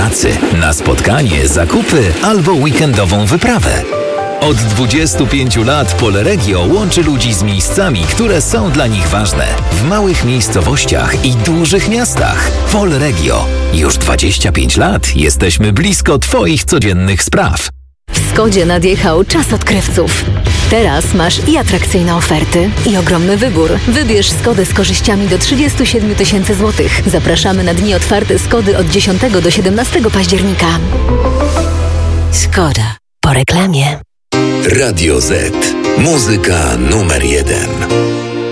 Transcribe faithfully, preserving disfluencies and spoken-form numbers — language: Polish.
pracy, na spotkanie, zakupy albo weekendową wyprawę. Od dwudziestu pięciu lat Polregio łączy ludzi z miejscami, które są dla nich ważne. W małych miejscowościach i dużych miastach. Polregio. Już dwadzieścia pięć lat jesteśmy blisko Twoich codziennych spraw. W Skodzie nadjechał czas odkrywców. Teraz masz i atrakcyjne oferty, i ogromny wybór. Wybierz Skodę z korzyściami do trzydziestu siedmiu tysięcy złotych. Zapraszamy na dni otwarte Skody od dziesiątego do siedemnastego października. Skoda. Po reklamie. Radio Z. Muzyka numer jeden.